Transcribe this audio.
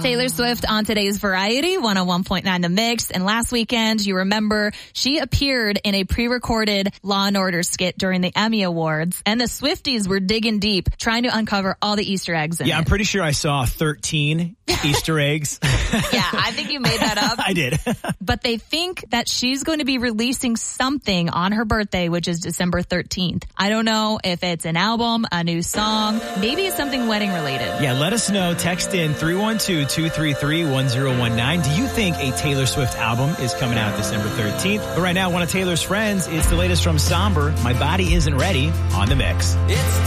Taylor Swift on today's Variety, 101.9 The Mix. And last weekend, you remember, she appeared in a pre-recorded Law & Order skit during the Emmy Awards. And the Swifties were digging deep, trying to uncover all the Easter eggs in it. Yeah, I'm pretty sure I saw 13 Easter eggs. Yeah, I think you made that up. I did. But they think that she's going to be releasing something on her birthday, which is December 13th. I don't know if it's an album, a new song, maybe it's something wedding related. Yeah, let us know. Text in 312-233-1019. Do you think a Taylor Swift album is coming out December 13th? But right now, one of Taylor's friends, it's the latest from Somber, My Body Isn't Ready, on The Mix.